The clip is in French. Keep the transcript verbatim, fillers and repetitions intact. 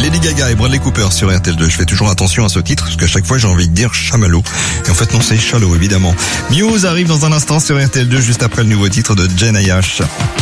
Lady Gaga et Bradley Cooper sur R T L deux. Je fais toujours attention à ce titre parce qu'à chaque fois j'ai envie de dire chamallow. Et en fait non, c'est Shallow évidemment. Muse arrive dans un instant sur R T L deux juste après le nouveau titre de Jen Ayash.